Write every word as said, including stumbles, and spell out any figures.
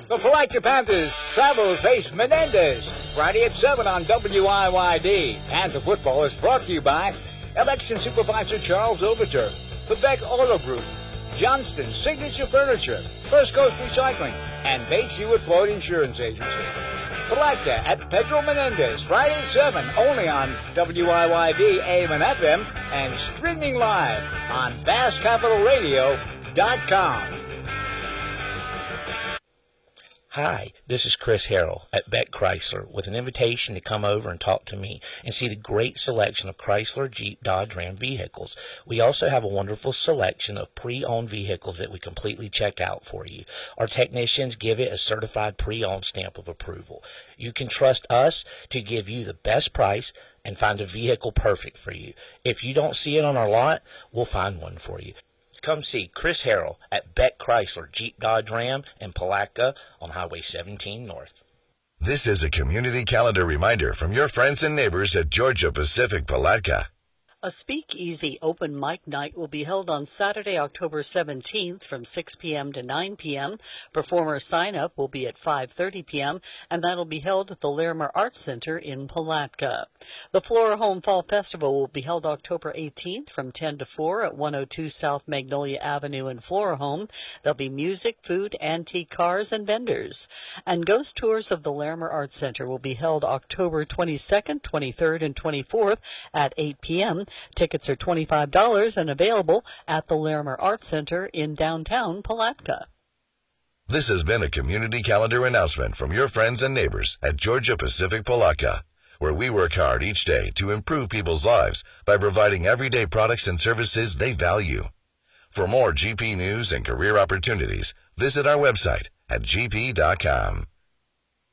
The Palatka Panthers travel to face Menendez Friday at seven on W I Y D. Panther football is brought to you by Election Supervisor Charles Overture, the Beck Auto Group, Johnston Signature Furniture, First Coast Recycling, and Bates Hewitt Floyd Insurance Agency. Palatka at Pedro Menendez, Friday at seven, only on W I Y D A M and F M, and streaming live on Bass Capital Radio dot com. Hi, this is Chris Harrell at Beck Chrysler with an invitation to come over and talk to me and see the great selection of Chrysler, Jeep, Dodge, Ram vehicles. We also have a wonderful selection of pre-owned vehicles that we completely check out for you. Our technicians give it a certified pre-owned stamp of approval. You can trust us to give you the best price and find a vehicle perfect for you. If you don't see it on our lot, we'll find one for you. Come see Chris Harrell at Beck Chrysler, Jeep, Dodge, Ram, and Palatka on Highway seventeen North. This is a community calendar reminder from your friends and neighbors at Georgia Pacific Palatka. A Speakeasy open mic night will be held on Saturday, October seventeenth from six p.m. to nine p.m. Performer sign-up will be at five thirty p.m., and that'll be held at the Larimer Arts Center in Palatka. The Flora Home Fall Festival will be held October eighteenth from ten to four at one oh two South Magnolia Avenue in Flora Home. There'll be music, food, antique cars, and vendors. And ghost tours of the Larimer Arts Center will be held October twenty-second, twenty-third, and twenty-fourth at eight p.m. Tickets are twenty-five dollars and available at the Larimer Arts Center in downtown Palatka. This has been a community calendar announcement from your friends and neighbors at Georgia Pacific Palatka, where we work hard each day to improve people's lives by providing everyday products and services they value. For more G P news and career opportunities, visit our website at G P dot com.